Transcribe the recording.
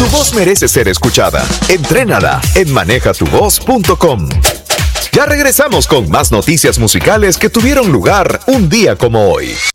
Tu voz merece ser escuchada. Entrénala en manejatuvoz.com. Ya regresamos con más noticias musicales que tuvieron lugar un día como hoy.